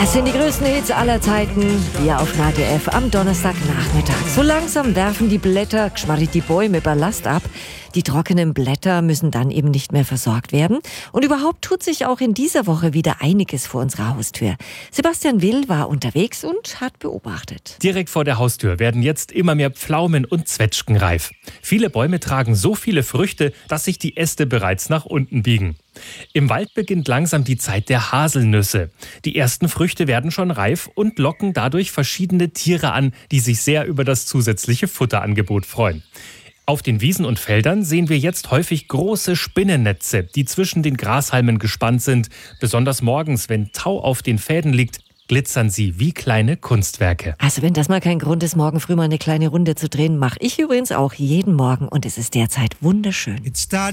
Das sind die größten Hits aller Zeiten, hier auf Radio F am Donnerstagnachmittag. So langsam werfen die Blätter, die Bäume Ballast ab. Die trockenen Blätter müssen dann eben nicht mehr versorgt werden. Und überhaupt tut sich auch in dieser Woche wieder einiges vor unserer Haustür. Sebastian Will war unterwegs und hat beobachtet. Direkt vor der Haustür werden jetzt immer mehr Pflaumen und Zwetschgen reif. Viele Bäume tragen so viele Früchte, dass sich die Äste bereits nach unten biegen. Im Wald beginnt langsam die Zeit der Haselnüsse. Die ersten Früchte werden schon reif und locken dadurch verschiedene Tiere an, die sich sehr über das zusätzliche Futterangebot freuen. Auf den Wiesen und Feldern sehen wir jetzt häufig große Spinnennetze, die zwischen den Grashalmen gespannt sind. Besonders morgens, wenn Tau auf den Fäden liegt, glitzern sie wie kleine Kunstwerke. Also wenn das mal kein Grund ist, morgen früh mal eine kleine Runde zu drehen, mache ich übrigens auch jeden Morgen und es ist derzeit wunderschön.